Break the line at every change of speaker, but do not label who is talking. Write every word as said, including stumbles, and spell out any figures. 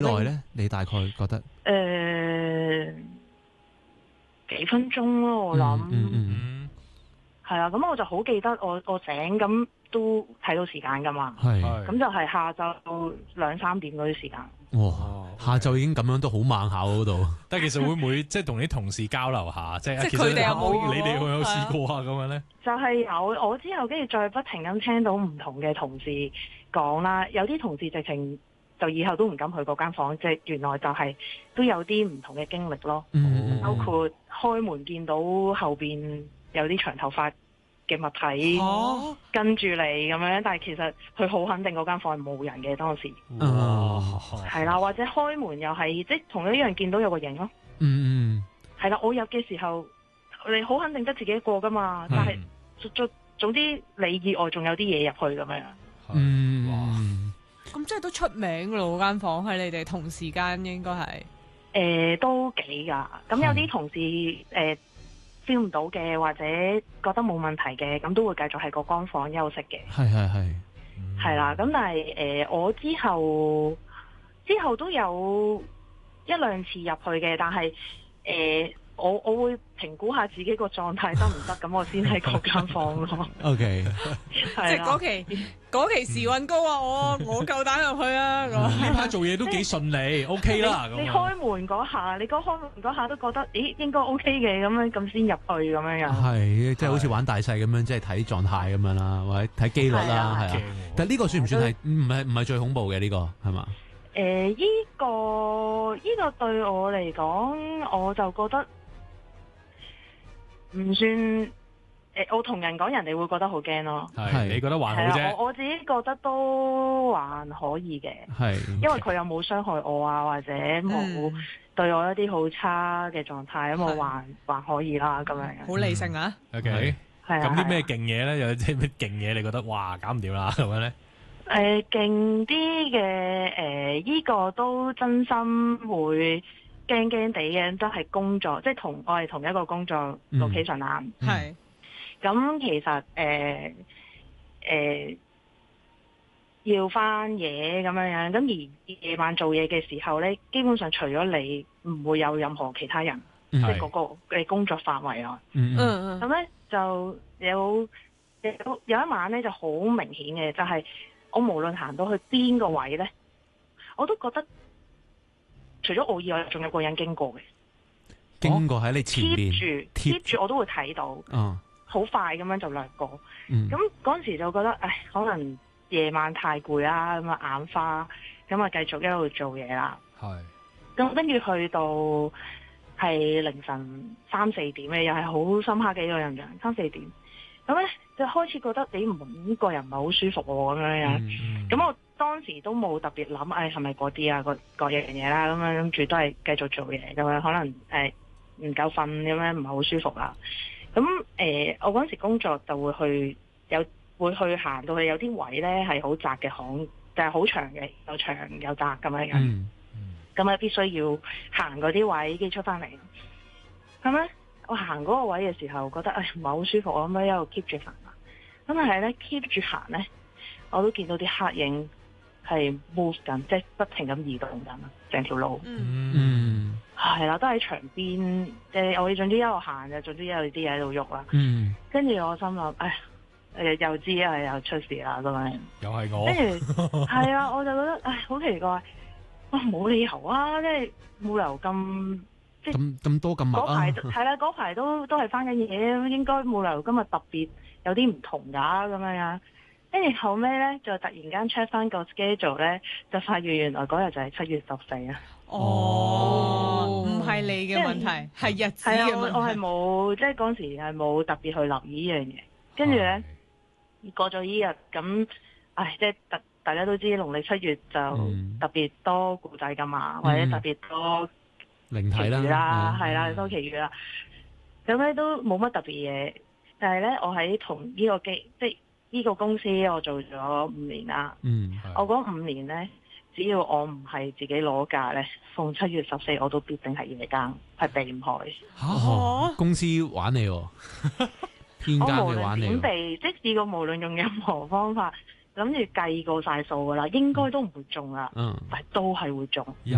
耐咧？你大概覺得？
誒幾分鐘咯，我諗。
嗯嗯
係啊，咁我就好記得我我醒咁都睇到時間噶嘛。
係。
咁就係下晝兩三點嗰啲時間。
哇！下晝已經咁樣都好猛考嗰度。
但係其實會唔會即係同啲同事交流下，即係
即係佢哋有冇
你哋有冇試過啊？咁樣咧？
就係有我之後跟住再不停咁聽到唔同嘅同事講啦，有啲同事直情就以後都唔敢去嗰間房，即係原來就係都有啲唔同嘅經歷咯。
嗯，
包括開門見到後邊有啲長頭髮嘅物體
哦
跟住你咁樣，但係其實佢好肯定嗰間房係冇人嘅當時。
哦，
係啦，或者開門又係即係同一樣見到有個影咯。
嗯嗯，
係啦，我入嘅時候你好肯定得自己一個噶嘛，但係總總之你以外仲有啲嘢入去咁樣。
嗯，
咁即係都出名咯，嗰間房喺你哋同時間應該係。
誒、呃、都幾㗎，咁有啲同事誒 feel 唔到嘅，或者覺得冇問題嘅，咁都會繼續喺嗰間房休息嘅。
係係係，
係啦，咁但係誒、呃、我之後之後都有一兩次入去嘅，但係誒、呃、我我會評估下自己個狀態得唔得，咁我先喺嗰間房咯。
OK，
即
係啦，
係嗰期嗰期時運高啊！我我夠膽入去啊！咁
呢排做嘢都幾順利，OK 啦。
你開門嗰下，你嗰開門嗰下都覺得，咦應該 OK 嘅，咁樣咁先入去咁樣樣。
係即係好似玩大細咁樣，即係睇狀態咁樣啦，或者睇機率啦，
係啊
係啊。但係呢個算唔算係唔係唔係最恐怖嘅呢個係嘛？
誒、呃，依、個依、個對我嚟講，我就覺得唔算誒、呃，我同人講，人哋會覺得好驚咯。
係你覺得還好
係啊，
啫？
我我自己覺得都還可以嘅，
係，
因為佢又冇傷害我啊，或者冇
嗯
對我一啲好差嘅狀態，咁我
係
還還可以啦，咁樣樣。
好理性啊！
OK，
係啊，
咁啲咩
係啊
勁嘢咧？有啲咩勁嘢你覺得哇搞唔掂啦咁樣咧？
誒勁啲嘅誒，依、個都真心會驚驚地嘅，都係工作，即係同我係同一個工作
嗯
location 啦。
係
咁、其實誒誒、呃呃要翻嘢咁樣樣，咁而夜晚做嘢嘅時候咧，基本上除咗你，唔會有任何其他人，
嗯
即係嗰個嘅工作範圍啊。
嗯嗯
嗯嗯
咁咧就有有有一晚咧就好明顯嘅，就係、我無論行到去邊個位咧，我都覺得除咗我以外，仲有個人經過嘅
經過喺你前
，keep
邊，
住
貼
keep 住我都會睇到，
啊，
好快咁樣就掠過。
嗯，
咁嗰陣時就覺得，唉，可能夜晚太攰啦，咁啊眼花，咁啊繼續一路做嘢啦。
係
咁跟住去到係凌晨三四點嘅，又係好深刻嘅一個印象。三四點，咁咧就開始覺得你唔個人唔係好舒服喎，咁樣樣。
嗯
咁、我當時都冇特別諗，誒係咪嗰啲啊，嗰嗰樣嘢啦，咁樣諗住都係繼續做嘢咁樣，可能誒唔夠瞓咁樣，唔係好舒服啦。咁誒、呃，我嗰陣時工作就會去有會去行到去有啲位咧係好窄嘅巷，就係好長嘅，有長有窄咁樣樣。
嗯
咁啊，必須要行嗰啲位，跟住出翻嚟。咁咧，我行嗰個位嘅時候，覺得誒唔係好舒服，我咁樣一路 keep 住行啦。咁但係咧 keep 住行咧，我都見到啲黑影係 move 緊，即係不停咁移動緊，成條路
嗯
嗯
係啦，都喺牆邊。誒，我哋總之一路行就總之有啲嘢喺度喐啦。
嗯，
跟住我心諗，唉，誒又知啊，又出事啦咁樣。
又係我
跟住係啊，我就覺得唉好奇怪。哇！冇理由啊，即係冇理由咁即係
咁咁多咁密啊
嗰排，係啦，嗰排都都係翻緊嘢，應該冇理由今日特別有啲唔同㗎咁樣樣。跟住後尾咧，就突然間 check 翻個 schedule 咧，就發現原來嗰日就係七月十四啊。
哦，唔係你嘅問題，係日子
係啊，
嘅
我我係
問題。
冇即係嗰陣時係冇特別去留意呢樣嘢。跟住咧過咗呢日咁，唉，即係特。大家都知農曆七月就
嗯
特別多故仔㗎嘛，或者特別多
靈體
奇遇啦，係啦，
嗯
多奇遇啦。咁咧都冇乜特別嘢，但係咧我喺同呢個機，即係呢個公司，我做咗五年啦。
嗯，
我嗰五年咧，只要我唔係自己攞假咧，逢七月十四我都必定係夜更，係避唔開。
嚇公司玩你喎，偏間
我無論
嘅玩你喎，
點避，即係試過無論用任何方法，諗住計過晒數㗎啦，應該都唔會中啦，
嗯。
但係都係會中。
又